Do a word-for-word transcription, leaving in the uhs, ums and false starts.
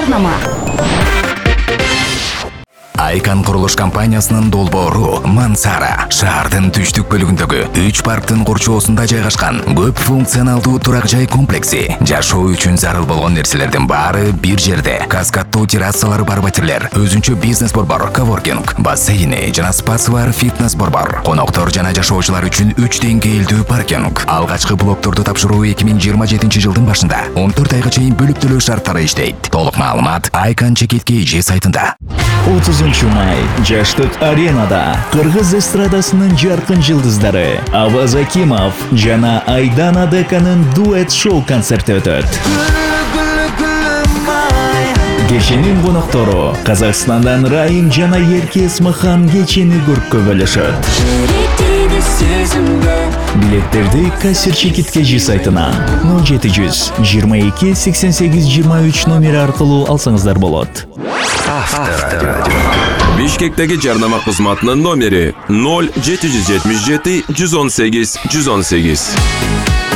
жарнама. Айкан курулуш компаниясынын долбоору Мансара шаардын түштүк бөлүгүндөгү үч парктын курчоосунда жайгашкан көп функционалдуу турак жай комплекси. Жашоо үчүн зарыл болгон нерселердин баары бир жерде. Каскаддуу террасалары бар батирлер, өзүнчө бизнес борбор, коворкинг, бассейни жана спасы бар фитнес борбор. Коноктор жана жашоочулар үчүн үч деңгээлдүү паркинг. Алгачкы блокторду тапшыруу эки миң жыйырма жетинчи жылдын башында он төрт айга чейин бөлүп төлөө шарттары иштейт. Толук маалымат Айкан Чекитке эже сайтында. отузунчу май Жаштык аренада Кыргыз эстрадасынын жаркын жылдыздары Аваз Акимов жана Айдан Адеканын дуэт шоу концерти өтөт. Кеченин коноктору Казакстандан Райым жана Ерке Эсмахан кечени көрккө бөлүшөт. Билеттерди Кассир Чекитке эже сайтынан нөл жети жүз жыйырма эки сексен сегиз жыйырма үч номери аркылуу алсаңыздар болот. Авторадио. Бишкектеги жарнама кызматынын номери нөл жети жүз жетимиш жети жүз он сегиз жүз он сегиз.